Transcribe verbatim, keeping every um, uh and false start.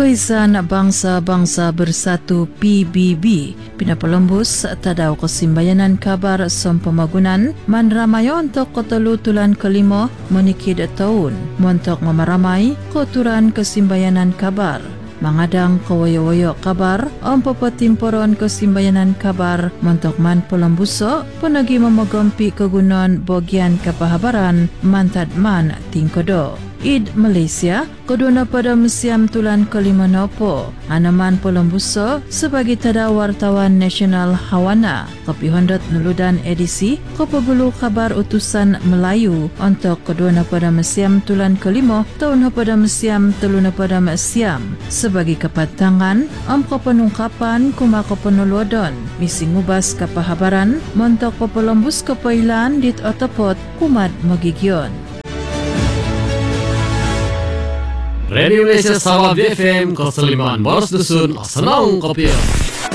Pagkaisan Bangsa-Bangsa Bersatu P B B pinapalembus tadaw kesimbayanan kabar sempamagunan manramayo untuk ketulutulan kelima menikid tahun untuk memaramai koturan kesimbayanan kabar. Mangadang kawayo-wayo kabar ang papatimporon kesimbayanan kabar mentok man pelembuso penagi memegampi kegunaan bagian kepahabaran mantad man tingkodo. Id Malaysia, kedua pada Museum Tulan Kelima Nopo, anaman pelembuso sebagai tada wartawan nasional Hawana, kopi hondat nuludan edisi, kopabulu kabar utusan Melayu untuk kedua pada Museum Tulan Kelima, tahun pada Museum Teluna pada Museum, sebagai kepatangan, am kepenungkapan kuma kepenulodon, misi ngubas kepahabaran, mentok pelembus kepailan dit otopot kumat magigion. Radio Malaysia Sabah B F M Kosaliman Boros Dusun Senang Kopiah.